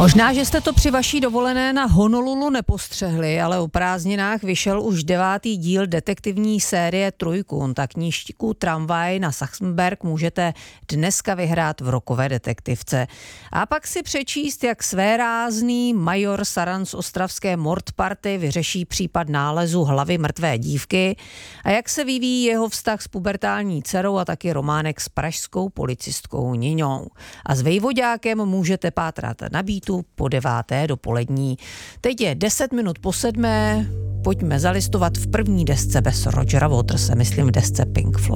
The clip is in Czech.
Možná, že jste to při vaší dovolené na Honolulu nepostřehli, ale o prázdninách vyšel už 9. díl detektivní série Trojkůn. Tak knížku Tramvaj na Sachsenberg můžete dneska vyhrát v rokové detektivce. A pak si přečíst, jak svérázný major Saran z ostravské Mordparty vyřeší případ nálezu hlavy mrtvé dívky a jak se vyvíjí jeho vztah s pubertální dcerou a taky románek s pražskou policistkou Niňou. A s Vejvoďákem můžete pátrat na Beatu po 9. dopolední. Teď je 10 minut po 7. Pojďme zalistovat v první desce bez Rogera Waterse, myslím v desce Pink Floyd.